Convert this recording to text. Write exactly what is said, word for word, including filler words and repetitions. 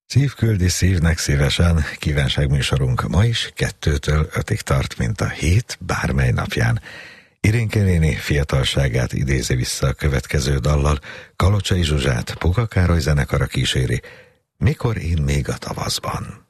Szívküldi szívnek szívesen, kívánságműsorunk ma is kettőtől ötig tart, mint a hét bármely napján. Irénke néni fiatalságát idézi vissza a következő dallal, Kalocsai Zsuzsát Puka Károly zenekara kíséri, Mikor én még a tavaszban.